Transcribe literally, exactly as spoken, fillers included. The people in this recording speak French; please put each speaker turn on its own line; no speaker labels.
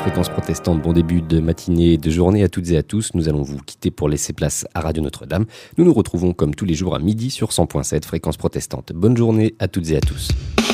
Fréquence protestante, bon début de matinée et de journée à toutes et à tous. Nous allons vous quitter pour laisser place à Radio Notre-Dame. Nous nous retrouvons comme tous les jours à midi sur cent point sept Fréquence protestante. Bonne journée à toutes et à tous.